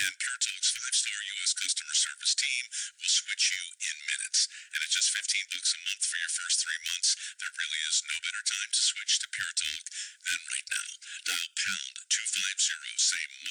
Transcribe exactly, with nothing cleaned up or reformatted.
And Pure Talk's five-star U S customer service team will switch you in minutes. And at just fifteen bucks a month for your first three months, there really is no better time to switch to Pure Talk than right now. Dial pound two fifty, say